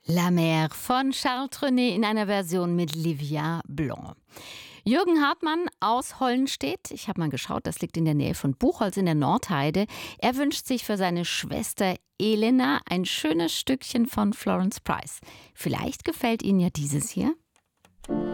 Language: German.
La Mer von Charles Trenet in einer Version mit Livia Blanc. Jürgen Hartmann aus Hollenstedt, ich habe mal geschaut, das liegt in der Nähe von Buchholz in der Nordheide. Er wünscht sich für seine Schwester Elena ein schönes Stückchen von Florence Price. Vielleicht gefällt Ihnen ja dieses hier.